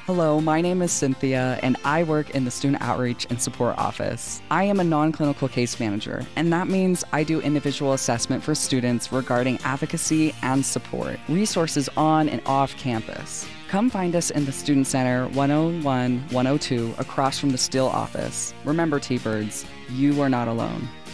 Hello, my name is Cynthia, and I work in the Student Outreach and Support Office. I am a non-clinical case manager, and that means I do individual assessment for students regarding advocacy and support, resources on and off campus. Come find us in the Student Center 101-102 across from the Still office. Remember, T-Birds, you are not alone.